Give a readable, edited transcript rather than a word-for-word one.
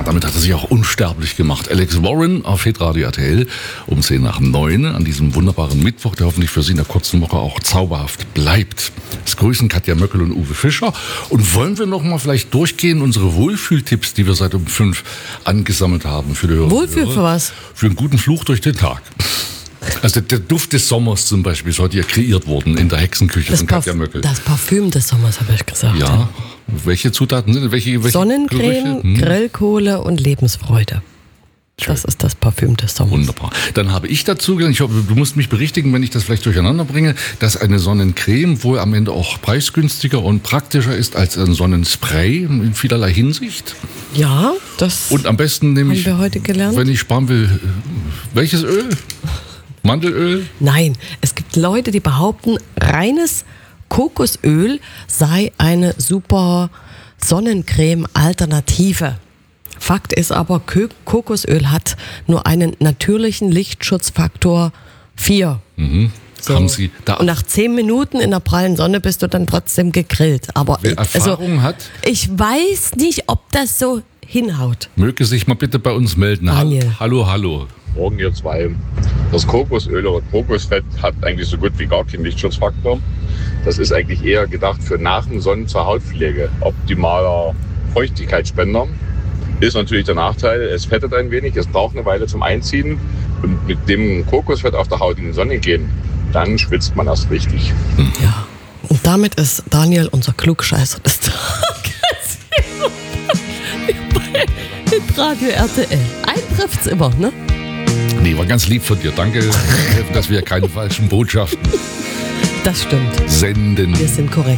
damit hat er sich auch unsterblich gemacht. Alex Warren auf Hitradio RTL um 10:10 an diesem wunderbaren Mittwoch, der hoffentlich für Sie in der kurzen Woche auch zauberhaft bleibt. Es grüßen Katja Möckel und Uwe Fischer. Und wollen wir noch mal vielleicht durchgehen, unsere Wohlfühltipps, die wir seit um 5 angesammelt haben für die Hörer. Wohlfühl für was? Für einen guten Fluch durch den Tag. Also der Duft des Sommers zum Beispiel ist heute ja kreiert worden in der Hexenküche von Katja Möckel. Das Parfüm des Sommers, habe ich gesagt. Ja, welche Zutaten sind welche Sonnencreme, Grillkohle und Lebensfreude. Schön. Das ist das Parfüm des Sommers. Wunderbar. Dann habe ich dazu gelernt, ich hoffe, du musst mich berichtigen, wenn ich das vielleicht durcheinander bringe, dass eine Sonnencreme wohl am Ende auch preisgünstiger und praktischer ist als ein Sonnenspray in vielerlei Hinsicht. Ja, das und am besten nehme ich, haben wir heute gelernt. Wenn ich sparen will, welches Öl? Mandelöl? Nein, es gibt Leute, die behaupten, reines Kokosöl sei eine super Sonnencreme-Alternative. Fakt ist aber, Kokosöl hat nur einen natürlichen Lichtschutzfaktor 4. Mhm. So. Haben Sie da und nach 10 Minuten in der prallen Sonne bist du dann trotzdem gegrillt. Aber wer Erfahrung hat? Ich weiß nicht, ob das so hinhaut. Möge sich mal bitte bei uns melden. Daniel. Hallo. Morgen ihr zwei. Das Kokosöl oder Kokosfett hat eigentlich so gut wie gar keinen Lichtschutzfaktor. Das ist eigentlich eher gedacht für nach dem Sonnen zur Hautpflege. Optimaler Feuchtigkeitsspender. Ist natürlich der Nachteil, es fettet ein wenig, es braucht eine Weile zum Einziehen. Und mit dem Kokosfett auf der Haut in die Sonne gehen, dann schwitzt man erst richtig. Ja, und damit ist Daniel unser Klugscheißer des Tages. Bei Radio RTL. Einen trifft's immer, ne? Nee, war ganz lieb von dir. Danke, dass wir keine falschen Botschaften das stimmt. senden. Wir sind korrekt.